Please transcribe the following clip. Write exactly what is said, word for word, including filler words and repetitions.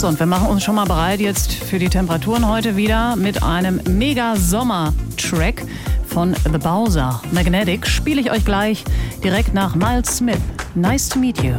So, und wir machen uns schon mal bereit jetzt für die Temperaturen heute wieder mit einem Mega-Sommer-Track von The Bowser. Magnetic spiele ich euch gleich direkt nach Miles Smith. Nice to meet you.